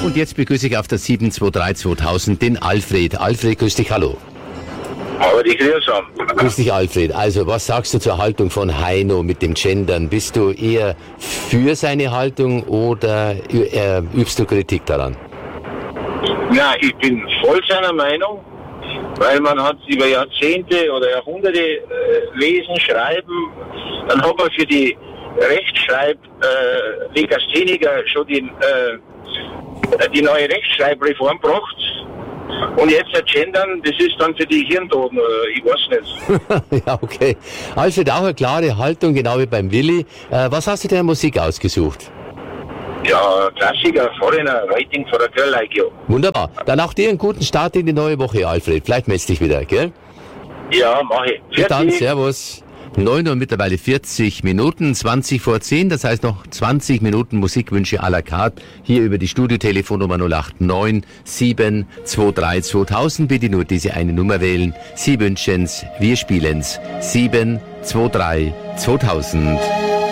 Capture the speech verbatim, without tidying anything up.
Und jetzt begrüße ich auf der sieben zwei drei zweitausend den Alfred. Alfred, grüß dich, hallo. Aber die Grüße haben. Grüß dich, Alfred. Also, was sagst du zur Haltung von Heino mit dem Gendern? Bist du eher für seine Haltung oder äh, übst du Kritik daran? Ja, ich bin voll seiner Meinung, weil man hat über Jahrzehnte oder Jahrhunderte äh, lesen, schreiben, dann hat man für die Rechtschreib-Legastheniker äh, schon die, äh, die neue Rechtschreibreform gebracht. Und jetzt das Gendern, das ist dann für die Hirntoten, oder ich weiß nicht. Ja, okay. Alfred, auch eine klare Haltung, genau wie beim Willi. Äh, was hast du denn an Musik ausgesucht? Ja, Klassiker, Foreigner, Waiting for a Girl Like You. Wunderbar. Dann auch dir einen guten Start in die neue Woche, Alfred. Vielleicht meldest dich wieder, gell? Ja, mach ich. Bis dann, servus. neun Uhr mittlerweile vierzig Minuten, zwanzig vor zehn, das heißt noch zwanzig Minuten Musikwünsche à la carte hier über die Studiotelefonnummer null acht neun sieben zwei drei zweitausend. Bitte nur diese eine Nummer wählen. Sie wünschen's, wir spielen's. sieben zwei drei zweitausend.